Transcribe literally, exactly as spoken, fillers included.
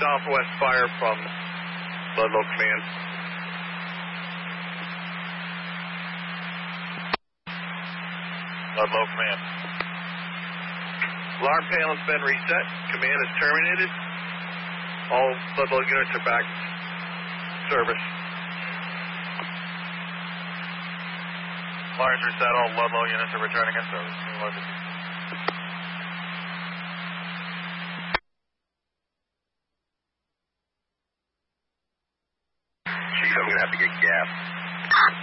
southwest fire from Ludlow Command. Ludlow Command. Alarm panel has been reset. Command is terminated. All Ludlow units are back in service. Alarms reset. All Ludlow units are returning in service. Chief, I'm going to have to get gas.